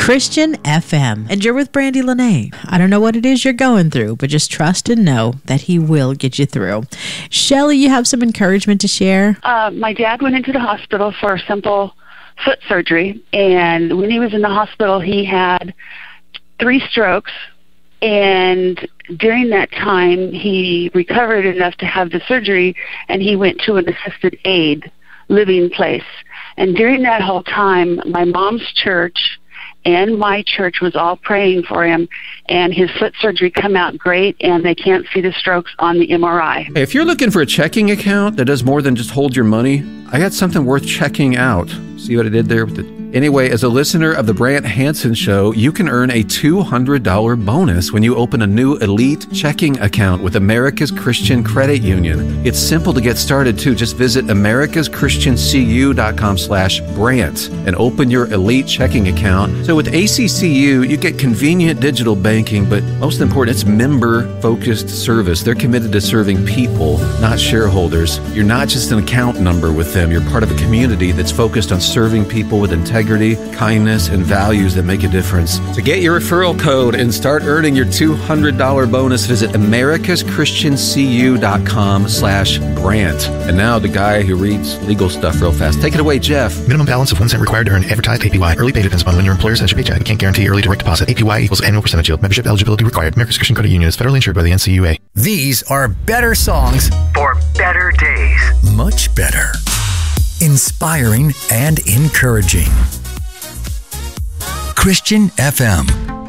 Christian FM. And you're with Brandy Lene. I don't know what it is you're going through, but just trust and know that He will get you through. Shelley, you have some encouragement to share? My dad went into the hospital for simple foot surgery, and when he was in the hospital, he had 3 strokes, and during that time, he recovered enough to have the surgery, and he went to an assisted aid living place. And during that whole time, my mom's church and my church was all praying for him, and his foot surgery come out great, and they can't see the strokes on the MRI. Hey, if you're looking for a checking account that does more than just hold your money, I got something worth checking out. See what I did there with it? Anyway, as a listener of the Brant Hansen Show, you can earn a $200 bonus when you open a new elite checking account with America's Christian Credit Union. It's simple to get started, too. Just visit americaschristiancu.com/Brant and open your elite checking account. So with ACCU, you get convenient digital banking, but most important, it's member-focused service. They're committed to serving people, not shareholders. You're not just an account number with them. You're part of a community that's focused on serving people with integrity, kindness, and values that make a difference. To get your referral code and start earning your $200 bonus, visit americaschristiancu.com/Brant. And now the guy who reads legal stuff real fast. Take it away, Jeff. Minimum balance of 1 cent required to earn advertised APY. Early pay depends upon when your employer sends your paycheck. We can't guarantee early direct deposit. APY equals annual percentage yield. Membership eligibility required. America's Christian Credit Union is federally insured by the NCUA. These are better songs for better days. Much better. Inspiring and encouraging. Christian FM.